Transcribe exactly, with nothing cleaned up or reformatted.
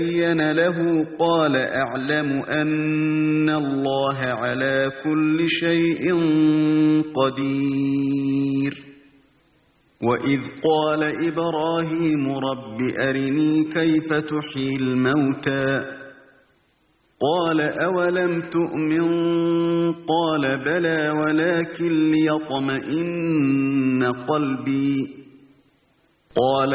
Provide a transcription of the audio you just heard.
تبين له قال أعلم أن الله على كل شيء قدير وإذ قال إبراهيم رب أرني كيف تحيي الموتى قال أولم تؤمن قال بلى ولكن ليطمئن قلبي قال